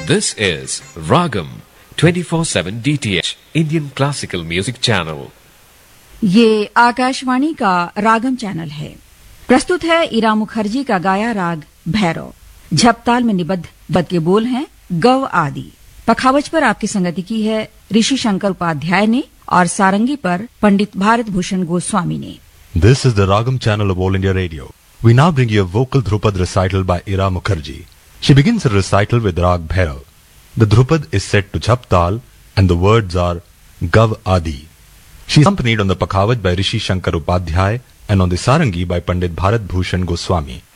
This is Ragam 24/7 DTH Indian Classical Music Channel. ये आकाशवाणी का रागम channel है। प्रस्तुत है ईरा मुखर्जी का गाया राग भैरव। झपताल में निबद्ध पद के बोल हैं गव आदि। पखावज पर आपकी संगति की है ऋषि शंकर उपाध्याय ने और सारंगी पर पंडित भारत भूषण गोस्वामी ने। This is the Ragam channel of All India Radio. We now bring you a vocal Dhrupad recital by Ira Mukherjee. She begins her recital with Rag Bhairav. The Dhrupad is set to Jhaptal and the words are Gav Adi. She is accompanied on the Pakhavaj by Rishi Shankar Upadhyay and on the Sarangi by Pandit Bharat Bhushan Goswami.